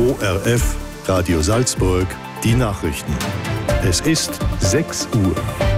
ORF Radio Salzburg, die Nachrichten. Es ist 6 Uhr.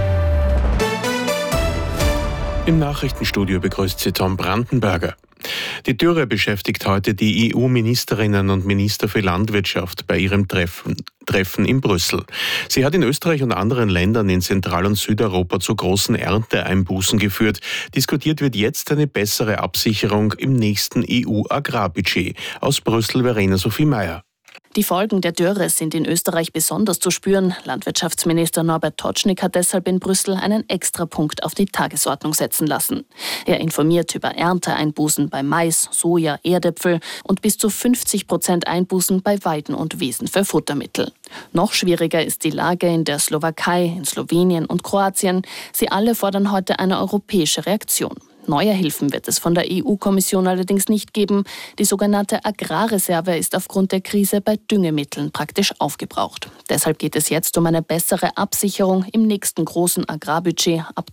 Im Nachrichtenstudio begrüßt Sie Tom Brandenberger. Die Dürre beschäftigt heute die EU-Ministerinnen und Minister für Landwirtschaft bei ihrem Treffen in Brüssel. Sie hat in Österreich und anderen Ländern in Zentral- und Südeuropa zu großen Ernteeinbußen geführt. Diskutiert wird jetzt eine bessere Absicherung im nächsten EU-Agrarbudget. Aus Brüssel Verena Sophie Mayer. Die Folgen der Dürre sind in Österreich besonders zu spüren. Landwirtschaftsminister Norbert Totschnig hat deshalb in Brüssel einen Extrapunkt auf die Tagesordnung setzen lassen. Er informiert über Ernteeinbußen bei Mais, Soja, Erdäpfel und bis zu 50% Einbußen bei Weiden und Wiesen für Futtermittel. Noch schwieriger ist die Lage in der Slowakei, in Slowenien und Kroatien. Sie alle fordern heute eine europäische Reaktion. Neue Hilfen wird es von der EU-Kommission allerdings nicht geben. Die sogenannte Agrarreserve ist aufgrund der Krise bei Düngemitteln praktisch aufgebraucht. Deshalb geht es jetzt um eine bessere Absicherung im nächsten großen Agrarbudget ab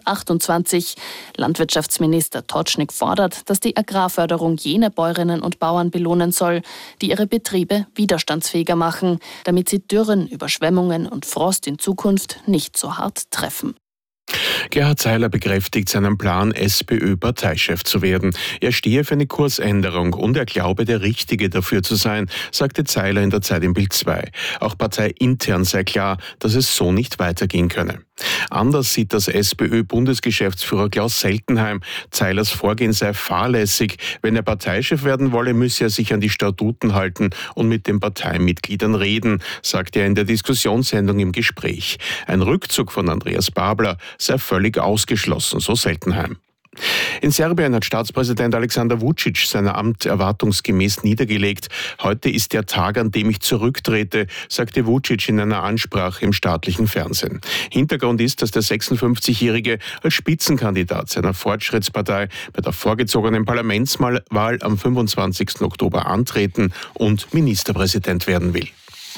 2028. Landwirtschaftsminister Totschnig fordert, dass die Agrarförderung jene Bäuerinnen und Bauern belohnen soll, die ihre Betriebe widerstandsfähiger machen, damit sie Dürren, Überschwemmungen und Frost in Zukunft nicht so hart treffen. Gerhard Seiler bekräftigt seinen Plan, SPÖ-Parteichef zu werden. Er stehe für eine Kursänderung und er glaube, der Richtige dafür zu sein, sagte Seiler in der Zeit im Bild 2. Auch parteiintern sei klar, dass es so nicht weitergehen könne. Anders sieht das SPÖ-Bundesgeschäftsführer Klaus Seltenheim. Seilers Vorgehen sei fahrlässig. Wenn er Parteichef werden wolle, müsse er sich an die Statuten halten und mit den Parteimitgliedern reden, sagte er in der Diskussionssendung im Gespräch. Ein Rückzug von Andreas Babler sei völlig ausgeschlossen, so Seltenheim. In Serbien hat Staatspräsident Alexander Vučić sein Amt erwartungsgemäß niedergelegt. Heute ist der Tag, an dem ich zurücktrete, sagte Vučić in einer Ansprache im staatlichen Fernsehen. Hintergrund ist, dass der 56-Jährige als Spitzenkandidat seiner Fortschrittspartei bei der vorgezogenen Parlamentswahl am 25. Oktober antreten und Ministerpräsident werden will.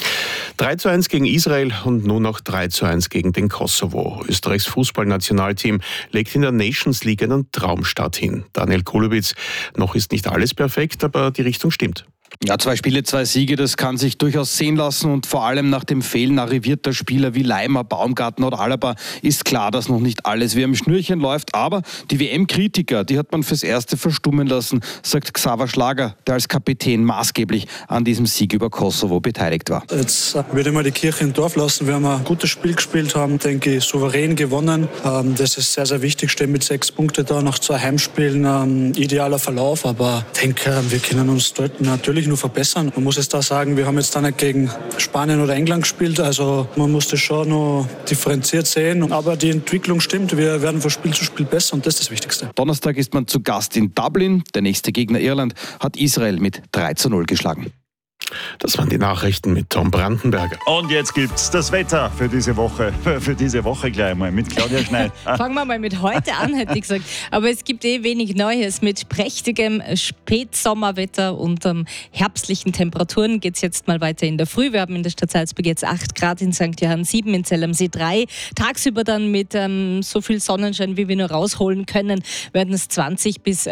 3:1 gegen Israel und nun noch 3:1 gegen den Kosovo. Österreichs Fußballnationalteam legt in der Nations League einen Traumstart hin. Daniel Kulowitz, noch ist nicht alles perfekt, aber die Richtung stimmt. Ja, 2 Spiele, 2 Siege, das kann sich durchaus sehen lassen und vor allem nach dem Fehlen arrivierter Spieler wie Leimer, Baumgartner oder Alaba ist klar, dass noch nicht alles wie am Schnürchen läuft, aber die WM-Kritiker, die hat man fürs Erste verstummen lassen, sagt Xaver Schlager, der als Kapitän maßgeblich an diesem Sieg über Kosovo beteiligt war. Jetzt würde ich mal die Kirche im Dorf lassen. Wir haben ein gutes Spiel gespielt, haben, denke ich, souverän gewonnen. Das ist sehr, sehr wichtig, stehen mit 6 Punkten da, nach 2 Heimspielen, idealer Verlauf, aber ich denke, wir können uns dort natürlich nur verbessern. Man muss jetzt da sagen, wir haben jetzt da nicht gegen Spanien oder England gespielt, also man muss das schon noch differenziert sehen. Aber die Entwicklung stimmt, wir werden von Spiel zu Spiel besser und das ist das Wichtigste. Donnerstag ist man zu Gast in Dublin. Der nächste Gegner Irland hat Israel mit 3:0 geschlagen. Das waren die Nachrichten mit Tom Brandenberger. Und jetzt gibt's das Wetter für diese Woche. Für diese Woche gleich mal mit Claudia Schneid. Fangen wir mal mit heute an, hätte ich gesagt. Aber es gibt wenig Neues. Mit prächtigem Spätsommerwetter und herbstlichen Temperaturen geht es jetzt mal weiter in der Früh. Wir haben in der Stadt Salzburg jetzt 8 Grad, in St. Johann 7, in Zell am See 3. Tagsüber dann mit so viel Sonnenschein, wie wir nur rausholen können, werden es 20 bis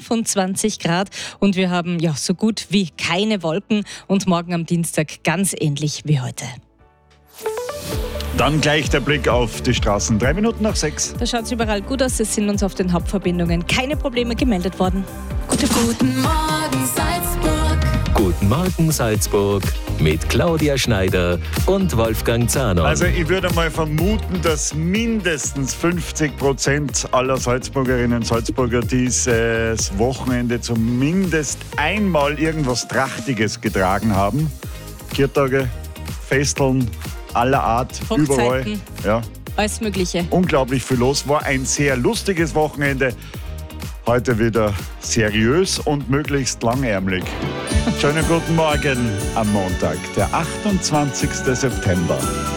25 Grad. Und wir haben ja so gut wie keine Wolken. Und morgen am Dienstag ganz ähnlich wie heute. Dann gleich der Blick auf die Straßen. 3 Minuten nach 6. Da schaut es überall gut aus. Es sind uns auf den Hauptverbindungen keine Probleme gemeldet worden. Guten Morgen Salzburg. Guten Morgen Salzburg mit Claudia Schneider und Wolfgang Zahner. Also ich würde mal vermuten, dass mindestens 50% aller Salzburgerinnen und Salzburger dieses Wochenende zumindest einmal irgendwas Trachtiges getragen haben. Kirtage, Festeln aller Art, Hochzeiten. Überall. Ja. Alles Mögliche. Unglaublich viel los. War ein sehr lustiges Wochenende. Heute wieder seriös und möglichst langärmlich. Schönen guten Morgen am Montag, der 28. September.